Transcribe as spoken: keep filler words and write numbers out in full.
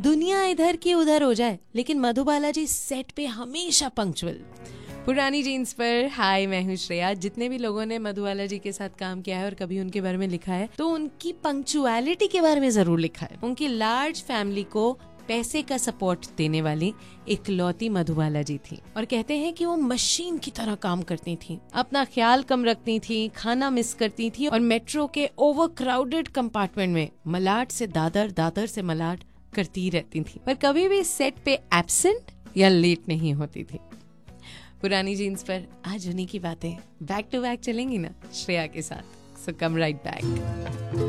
दुनिया इधर की उधर हो जाए लेकिन मधुबाला जी सेट पे हमेशा पंक्चुअल। पुरानी जीन्स पर हाय, मैं हूँ श्रेया। जितने भी लोगों ने मधुबाला जी के साथ काम किया है और कभी उनके बारे में लिखा है तो उनकी पंक्चुअलिटी के बारे में जरूर लिखा है। उनकी लार्ज फैमिली को पैसे का सपोर्ट देने वाली इकलौती मधुबाला जी थी और कहते हैं कि वो मशीन की तरह काम करती थी, अपना ख्याल कम रखती थी, खाना मिस करती थी और मेट्रो के ओवर क्राउडेड कंपार्टमेंट में मलाड से दादर, दादर से मलाड करती रहती थी, पर कभी भी सेट पे एब्सेंट या लेट नहीं होती थी। पुरानी जीन्स पर आज उन्हीं की बातें बैक टू बैक चलेंगी ना श्रेया के साथ। सो कम राइट बैक।